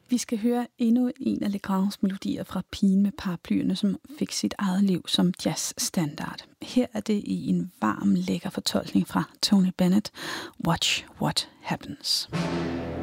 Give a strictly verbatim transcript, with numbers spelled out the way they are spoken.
Vi skal høre endnu en af Legrands melodier fra Pigen med paraplyerne, som fik sit eget liv som jazzstandard. Her er det i en varm, lækker fortolkning fra Tony Bennett, Watch What Happens.